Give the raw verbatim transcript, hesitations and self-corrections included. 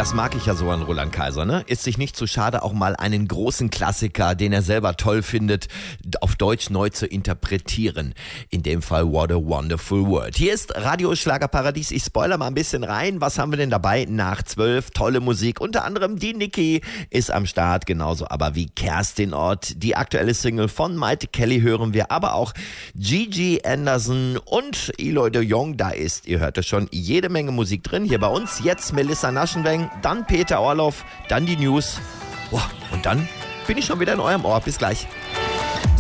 Das mag ich ja so an Roland Kaiser, ne? Ist sich nicht zu schade, auch mal einen großen Klassiker, den er selber toll findet, auf Deutsch neu zu interpretieren. In dem Fall What a Wonderful World. Hier ist Radio Schlagerparadies. Ich spoiler mal ein bisschen rein. Was haben wir denn dabei? Nach zwölf, tolle Musik. Unter anderem die Niki ist am Start, genauso aber wie Kerstin Ott. Die aktuelle Single von Maite Kelly hören wir, aber auch Gigi Anderson und Eloy de Jong. Da ist, ihr hört es schon, jede Menge Musik drin. Hier bei uns jetzt Melissa Naschenweng, dann Peter Orloff, dann die News. Boah, und dann bin ich schon wieder in eurem Ohr. Bis gleich.